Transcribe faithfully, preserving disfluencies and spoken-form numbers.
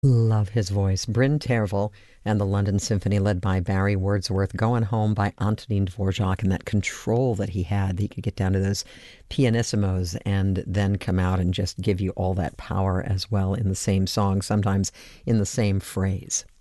Love his voice. Bryn Tervel and the London Symphony, led by Barry Wordsworth, Going Home by Antonin Dvorak, and that control that he had, that he could get down to those pianissimos and then come out and just give you all that power as well in the same song, sometimes in the same phrase.